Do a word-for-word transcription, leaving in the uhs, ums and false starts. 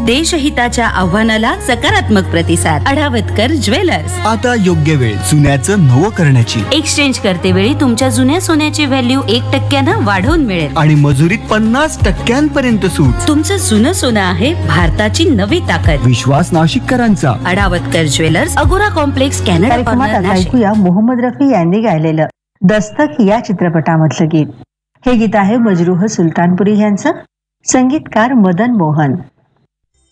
देशहिताच्या आव्हानाला सकारात्मक प्रतिसाद. अढावतकर ज्वेलर्स. आता योग्य वेळ जुन्याचं नवं करण्याची. एक्सचेंज करते वेळी तुमच्या जुन्या सोन्याची व्हॅल्यू एक टक्क्यानं वाढवून मिळेल आणि मजुरीत पन्नास टक्क्यांपर्यंत सूट. तुमचं जुनं सोनं आहे भारताची नवी ताकद. विश्वास नाशिककरांचा. अढावतकर ज्वेलर्स, अगोरा कॉम्प्लेक्स, कॅनडा कार्यक्रमात कॉर्नर, आता नाशिक. ऐकूया मोहम्मद रफी यांनी गायलेलं दस्तक या चित्रपटामधलं गीत. हे गीत आहे मजरूह सुलतानपुरी यांचं. संगीतकार मदन मोहन.